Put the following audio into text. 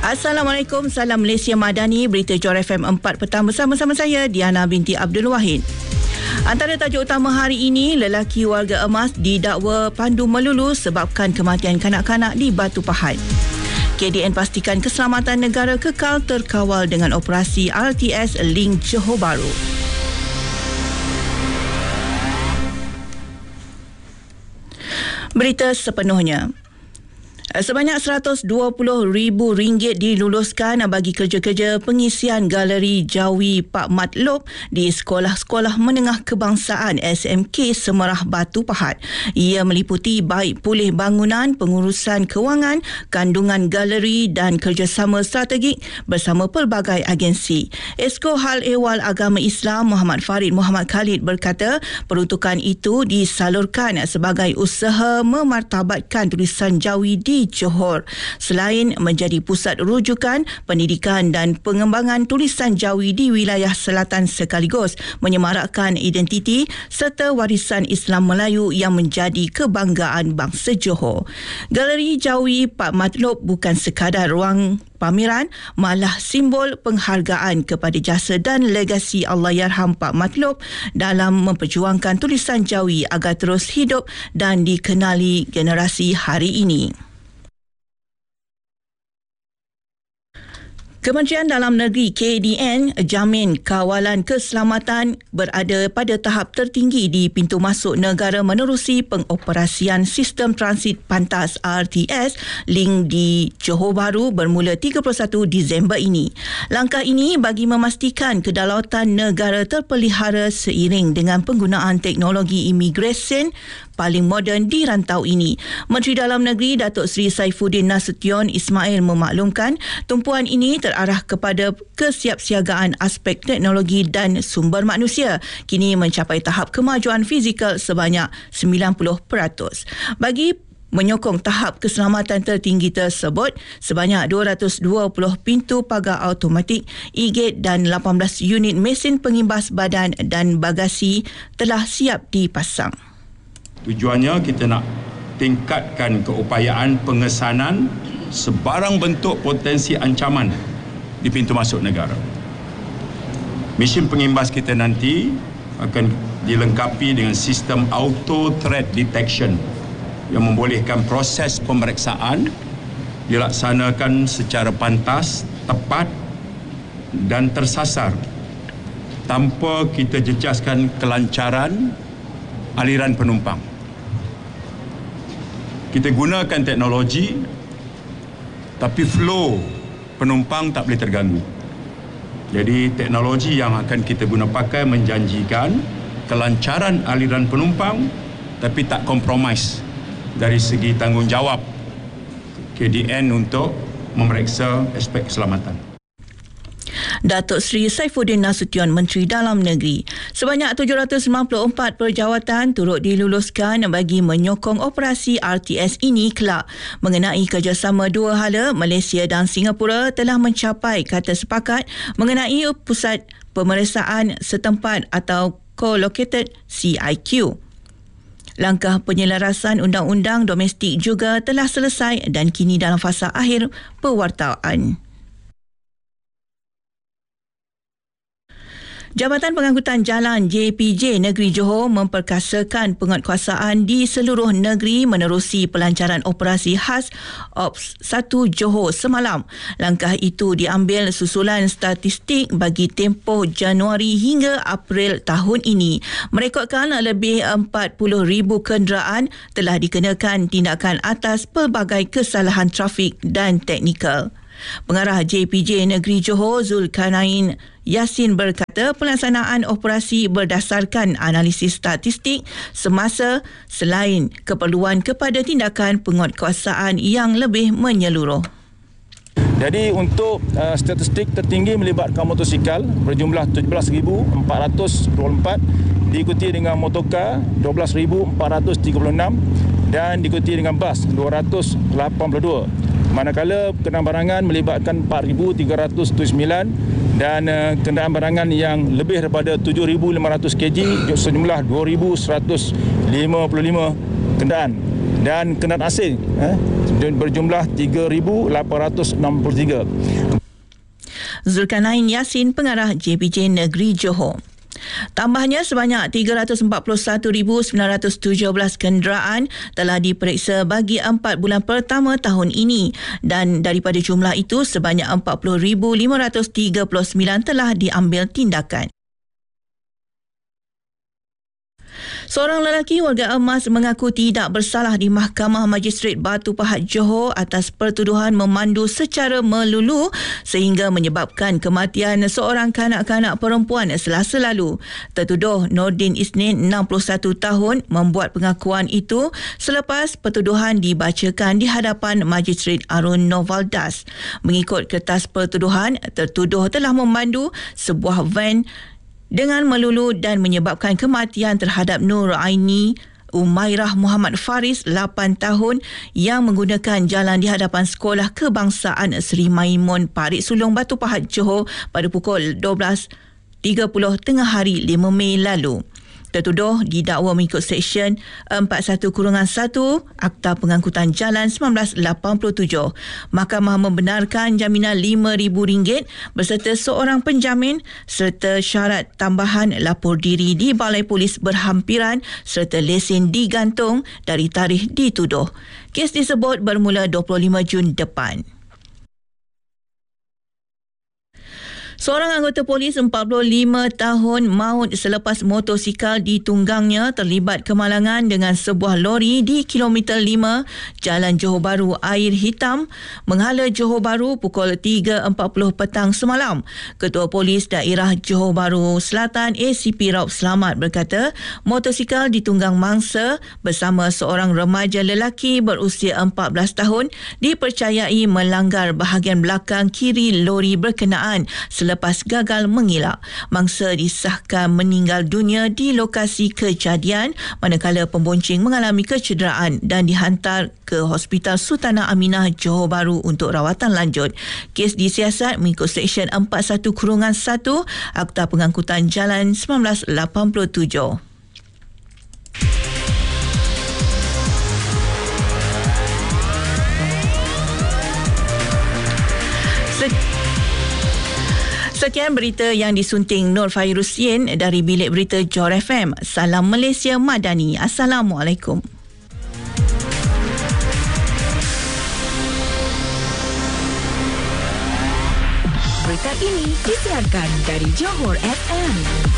Assalamualaikum, salam Malaysia Madani, berita Johor FM 4 petang bersama-sama saya Diana binti Abdul Wahid. Antara tajuk utama hari ini, lelaki warga emas didakwa pandu melulu sebabkan kematian kanak-kanak di Batu Pahat. KDN pastikan keselamatan negara kekal terkawal dengan operasi RTS Link Johor Bahru. Berita sepenuhnya. Sebanyak RM120,000 diluluskan bagi kerja-kerja pengisian galeri Jawi Pak Matlub di sekolah-sekolah menengah kebangsaan SMK Semerah Batu Pahat. Ia meliputi baik pulih bangunan, pengurusan kewangan, kandungan galeri dan kerjasama strategik bersama pelbagai agensi. Esko Hal Ehwal Agama Islam Muhammad Farid Muhammad Khalid berkata peruntukan itu disalurkan sebagai usaha memartabatkan tulisan Jawi di Johor. Selain menjadi pusat rujukan pendidikan dan pengembangan tulisan Jawi di wilayah selatan sekaligus menyemarakkan identiti serta warisan Islam Melayu yang menjadi kebanggaan bangsa Johor. Galeri Jawi Pak Matlub bukan sekadar ruang pameran, malah simbol penghargaan kepada jasa dan legasi Allahyarham Pak Matlub dalam memperjuangkan tulisan Jawi agar terus hidup dan dikenali generasi hari ini. Kementerian Dalam Negeri KDN jamin kawalan keselamatan berada pada tahap tertinggi di pintu masuk negara menerusi pengoperasian sistem transit pantas RTS Link di Johor Bahru bermula 31 Disember ini. Langkah ini bagi memastikan kedaulatan negara terpelihara seiring dengan penggunaan teknologi imigresen paling moden di rantau ini. Menteri Dalam Negeri Datuk Seri Saifuddin Nasution Ismail memaklumkan tumpuan ini terarah kepada kesiapsiagaan aspek teknologi dan sumber manusia kini mencapai tahap kemajuan fizikal sebanyak 90%. Bagi menyokong tahap keselamatan tertinggi tersebut, sebanyak 220 pintu pagar automatik, e-gate dan 18 unit mesin pengimbas badan dan bagasi telah siap dipasang. Tujuannya kita nak tingkatkan keupayaan pengesanan sebarang bentuk potensi ancaman di pintu masuk negara. Mesin pengimbas kita nanti akan dilengkapi dengan sistem auto threat detection yang membolehkan proses pemeriksaan dilaksanakan secara pantas, tepat dan tersasar tanpa kita jejaskan kelancaran aliran penumpang. Kita gunakan teknologi tapi flow penumpang tak boleh terganggu. Jadi teknologi yang akan kita guna pakai menjanjikan kelancaran aliran penumpang tapi tak kompromis dari segi tanggungjawab KDN untuk memeriksa aspek keselamatan. Datuk Seri Saifuddin Nasution, Menteri Dalam Negeri. Sebanyak 794 perjawatan turut diluluskan bagi menyokong operasi RTS ini kelak. Mengenai kerjasama dua hala, Malaysia dan Singapura telah mencapai kata sepakat mengenai pusat pemeriksaan setempat atau co-located CIQ. Langkah penyelarasan undang-undang domestik juga telah selesai dan kini dalam fasa akhir pewartaan. Jabatan Pengangkutan Jalan JPJ Negeri Johor memperkasakan penguatkuasaan di seluruh negeri menerusi pelancaran operasi khas Ops 1 Johor semalam. Langkah itu diambil susulan statistik bagi tempoh Januari hingga April tahun ini. Merekodkan lebih 40,000 kenderaan telah dikenakan tindakan atas pelbagai kesalahan trafik dan teknikal. Pengarah JPJ Negeri Johor Zulkarnain Yasin berkata pelaksanaan operasi berdasarkan analisis statistik semasa selain keperluan kepada tindakan penguatkuasaan yang lebih menyeluruh. Jadi untuk statistik tertinggi melibatkan motosikal berjumlah 17,424, diikuti dengan motorkar 12,436 dan diikuti dengan bas 282. Manakala kenderaan barangan melibatkan 4,379 dan kenderaan barangan yang lebih daripada 7,500 kg sejumlah 2,155 kenderaan dan kenderaan asing berjumlah 3,863. Zulkarnain Yassin, Pengarah JPJ Negeri Johor. Tambahnya, sebanyak 341,917 kenderaan telah diperiksa bagi 4 bulan pertama tahun ini, dan daripada jumlah itu sebanyak 40,539 telah diambil tindakan. Seorang lelaki warga emas mengaku tidak bersalah di Mahkamah Magistrate Batu Pahat Johor atas pertuduhan memandu secara melulu sehingga menyebabkan kematian seorang kanak-kanak perempuan Selasa lalu. Tertuduh Nordin Isnin, 61 tahun, membuat pengakuan itu selepas pertuduhan dibacakan di hadapan Magistrate Arun Novaldas. Mengikut kertas pertuduhan, tertuduh telah memandu sebuah van dengan melulu dan menyebabkan kematian terhadap Nur Aini Umairah Muhammad Faris, 8 tahun, yang menggunakan jalan di hadapan Sekolah Kebangsaan Seri Maimun, Parit Sulong, Batu Pahat, Johor pada pukul 12.30 tengah hari 5 Mei lalu. Tertuduh didakwa mengikut Seksyen 41-1 Akta Pengangkutan Jalan 1987. Mahkamah membenarkan jaminan RM5,000 berserta seorang penjamin serta syarat tambahan lapor diri di Balai Polis berhampiran serta lesen digantung dari tarikh dituduh. Kes disebut bermula 25 Jun depan. Seorang anggota polis 45 tahun maut selepas motosikal ditunggangnya terlibat kemalangan dengan sebuah lori di kilometer 5 Jalan Johor Bahru Air Hitam, Menghala, Johor Bahru pukul 3.40 petang semalam. Ketua Polis Daerah Johor Bahru Selatan ACP Raub Selamat berkata motosikal ditunggang mangsa bersama seorang remaja lelaki berusia 14 tahun dipercayai melanggar bahagian belakang kiri lori berkenaan selepas gagal mengelak. Mangsa disahkan meninggal dunia di lokasi kejadian manakala pembonceng mengalami kecederaan dan dihantar ke Hospital Sultanah Aminah Johor Bahru untuk rawatan lanjut. Kes disiasat mengikut Seksyen 41-1 Akta Pengangkutan Jalan 1987. Sekian berita yang disunting Nur Fairusin dari Bilik Berita Johor FM. Salam Malaysia Madani. Assalamualaikum. Berita ini disiarkan dari Johor FM.